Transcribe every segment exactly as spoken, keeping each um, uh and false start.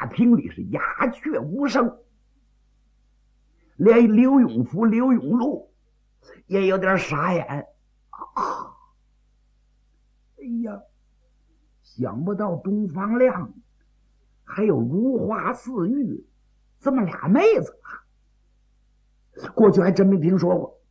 大厅里是鸦雀无声，连刘永福、刘永禄也有点傻眼。啊！哎呀，想不到东方亮还有如花似玉这么俩妹子啊，过去还真没听说过。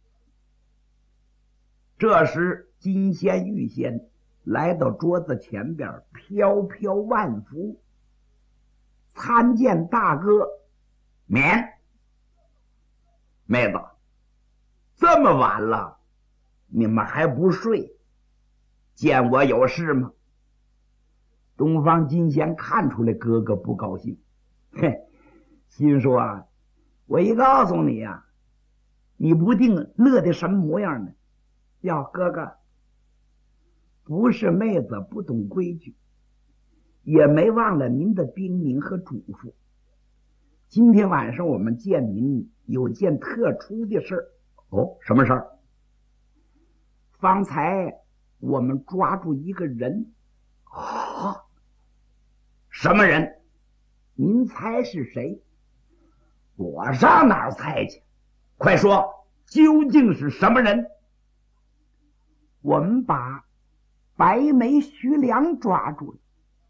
这时金仙玉仙来到桌子前边，飘飘万福，参见大哥。免。妹子，这么晚了你们还不睡，见我有事吗？东方金仙看出来哥哥不高兴，嘿，心说啊，我一告诉你啊，你不定乐得什么模样呢。要哥哥，不是妹子不懂规矩，也没忘了您的叮咛和嘱咐。今天晚上我们见您有件特殊的事儿。哦，什么事儿？方才我们抓住一个人。啊，什么人？您猜是谁？我上哪儿猜去？快说，究竟是什么人？我们把白眉徐良抓住了。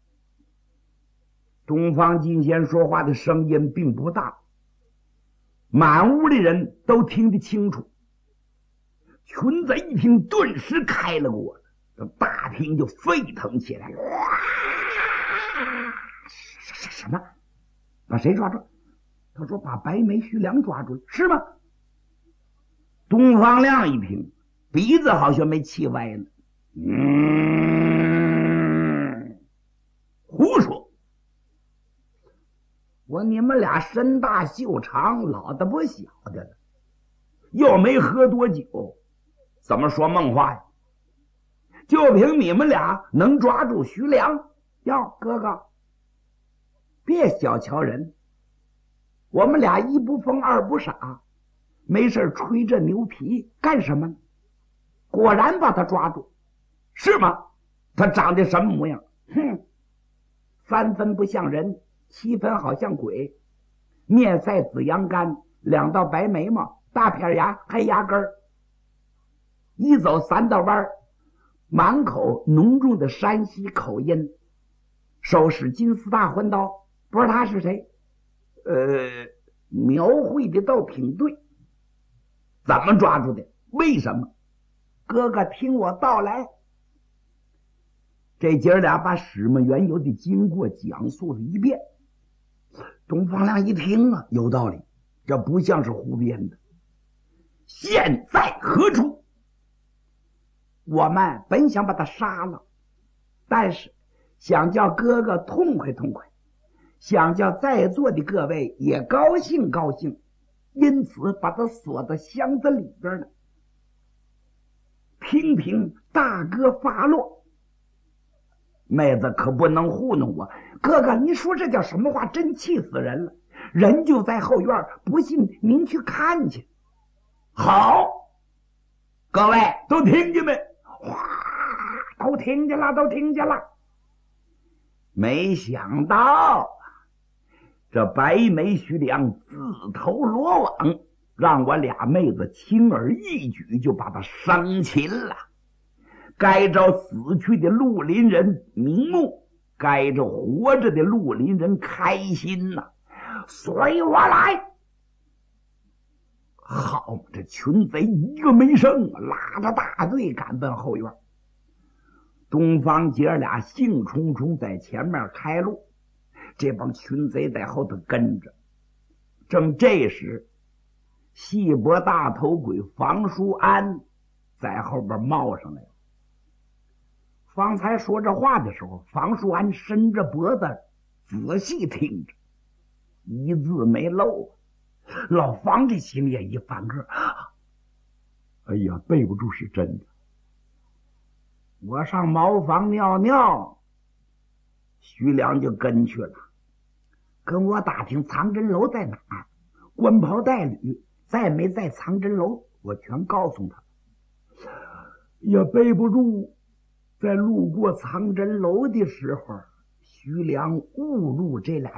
东方金仙说话的声音并不大，满屋的人都听得清楚。群贼一听，顿时开了锅，这大厅就沸腾起来了。什什么？把谁抓住？他说把白眉徐良抓住了，是吗？东方亮一听，鼻子好像没气歪了。嗯，胡说！我你们俩身大袖长，老的不小的了，又没喝多酒，怎么说梦话呀？就凭你们俩能抓住徐良？哟，哥哥，别小瞧人，我们俩一不疯二不傻，没事吹这牛皮干什么呢？果然把他抓住，是吗？他长得什么模样？哼，三分不像人，七分好像鬼，面赛紫阳干，两道白眉毛，大片牙，黑牙根儿，一走三道弯，满口浓重的山西口音，手使金丝大环刀。不知道他是谁？呃，描绘的倒挺对。怎么抓住的？为什么？哥哥听我道来。这姐俩把始末缘由的经过讲述了一遍。东方亮一听啊，有道理，这不像是胡编的。现在何处？我们本想把他杀了，但是想叫哥哥痛快痛快，想叫在座的各位也高兴高兴，因此把他锁在箱子里边了。听听大哥发落。妹子可不能糊弄我，哥哥你说这叫什么话？真气死人了，人就在后院，不信您去看去。好，各位都听见没？哗，都听见了，都听见了。没想到这白眉徐良自投罗网，让我俩妹子轻而易举就把他生擒了。该着死去的绿林人瞑目，该着活着的绿林人开心呐、啊！随我来！好，这群贼一个没剩，拉着大队赶奔后院。东方姐俩兴冲冲在前面开路，这帮群贼在后头跟着。正这时，细脖大头鬼房叔安在后边冒上来了。方才说这话的时候，房叔安伸着脖子仔细听着，一字没漏。老房这心里也一翻个，哎呀，背不住是真的。我上茅房尿尿，徐良就跟去了，跟我打听藏针楼在哪儿，官袍带履在没在藏针楼，我全告诉他。也背不住，在路过藏针楼的时候，徐良误入这俩